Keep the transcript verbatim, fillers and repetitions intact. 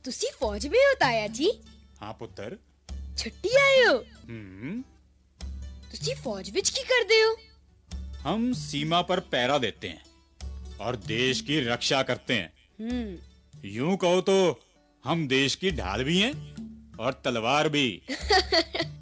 ਤੁਸੀਂ ਫੌਜ ਵਿੱਚ ਹੋ ਤਾਇਆ ਜੀ? हाँ पुत्र। ਛੁੱਟੀ ਆਏ ਹੋ? हम्म ਤੁਸੀਂ ਫੌਜ ਵਿੱਚ ਕੀ ਕਰਦੇ ਹੋ? हम सीमा पर पहरा देते हैं और देश की रक्षा करते हैं। हम्म यूं कहो तो हम देश की ढाल भी हैं और तलवार भी।